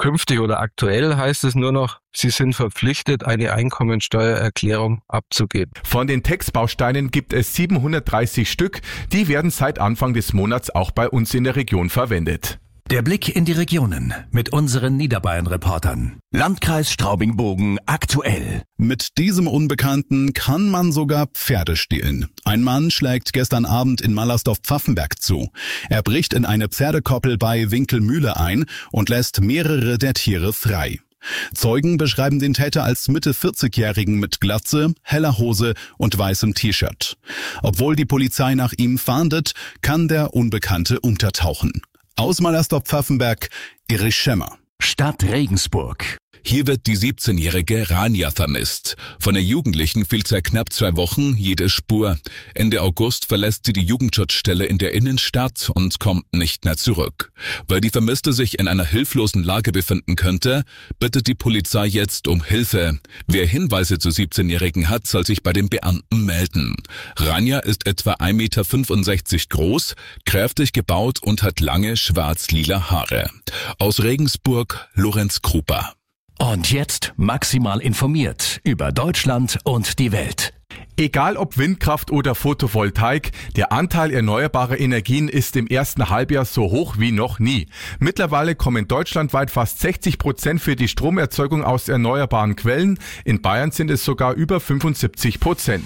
Künftig oder aktuell heißt es nur noch, Sie sind verpflichtet, eine Einkommensteuererklärung abzugeben. Von den Textbausteinen gibt es 730 Stück. Die werden seit Anfang des Monats auch bei uns in der Region verwendet. Der Blick in die Regionen mit unseren Niederbayern-Reportern. Landkreis Straubing-Bogen aktuell. Mit diesem Unbekannten kann man sogar Pferde stehlen. Ein Mann schlägt gestern Abend in Mallersdorf-Pfaffenberg zu. Er bricht in eine Pferdekoppel bei Winkelmühle ein und lässt mehrere der Tiere frei. Zeugen beschreiben den Täter als Mitte-40-Jährigen mit Glatze, heller Hose und weißem T-Shirt. Obwohl die Polizei nach ihm fahndet, kann der Unbekannte untertauchen. Aus Mallersdorf-Pfaffenberg, Erich Schemmer. Stadt Regensburg. Hier wird die 17-jährige Rania vermisst. Von der Jugendlichen fehlt seit knapp 2 Wochen jede Spur. Ende August verlässt sie die Jugendschutzstelle in der Innenstadt und kommt nicht mehr zurück. Weil die Vermisste sich in einer hilflosen Lage befinden könnte, bittet die Polizei jetzt um Hilfe. Wer Hinweise zur 17-Jährigen hat, soll sich bei den Beamten melden. Rania ist etwa 1,65 Meter groß, kräftig gebaut und hat lange schwarz-lila Haare. Aus Regensburg, Lorenz Krupa. Und jetzt maximal informiert über Deutschland und die Welt. Egal ob Windkraft oder Photovoltaik, der Anteil erneuerbarer Energien ist im ersten Halbjahr so hoch wie noch nie. Mittlerweile kommen deutschlandweit fast 60% für die Stromerzeugung aus erneuerbaren Quellen. In Bayern sind es sogar über 75%.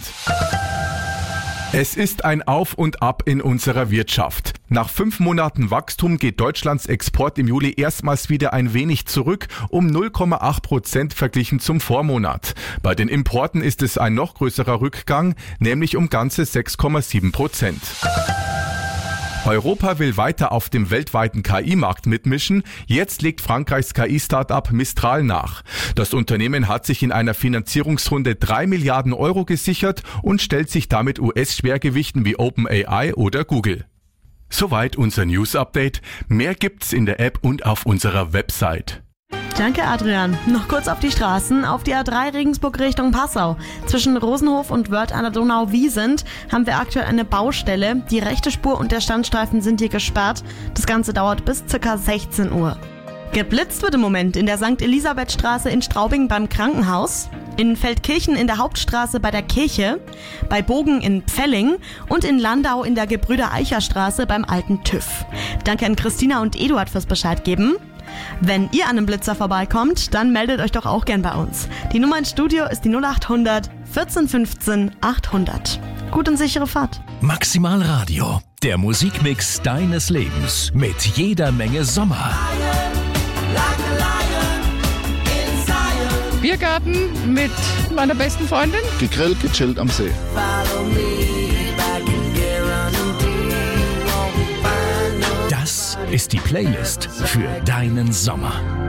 Es ist ein Auf und Ab in unserer Wirtschaft. Nach 5 Monaten Wachstum geht Deutschlands Export im Juli erstmals wieder ein wenig zurück, um 0,8% verglichen zum Vormonat. Bei den Importen ist es ein noch größerer Rückgang, nämlich um ganze 6,7%. Europa will weiter auf dem weltweiten KI-Markt mitmischen. Jetzt legt Frankreichs KI-Startup Mistral nach. Das Unternehmen hat sich in einer Finanzierungsrunde 3 Milliarden Euro gesichert und stellt sich damit US-Schwergewichten wie OpenAI oder Google. Soweit unser News-Update. Mehr gibt's in der App und auf unserer Website. Danke, Adrian. Noch kurz auf die Straßen. Auf die A3 Regensburg Richtung Passau. Zwischen Rosenhof und Wörth an der Donau-Wiesent haben wir aktuell eine Baustelle. Die rechte Spur und der Standstreifen sind hier gesperrt. Das Ganze dauert bis ca. 16 Uhr. Geblitzt wird im Moment in der St. Elisabethstraße in Straubing beim Krankenhaus, in Feldkirchen in der Hauptstraße bei der Kirche, bei Bogen in Pfelling und in Landau in der Gebrüder-Eicher-Straße beim alten TÜV. Danke an Christina und Eduard fürs Bescheid geben. Wenn ihr an einem Blitzer vorbeikommt, dann meldet euch doch auch gern bei uns. Die Nummer ins Studio ist die 0800 14 15 800. Gut und sichere Fahrt. Maximal Radio, der Musikmix deines Lebens mit jeder Menge Sommer. Biergarten mit meiner besten Freundin. Gegrillt, gechillt am See. Das ist die Playlist für deinen Sommer.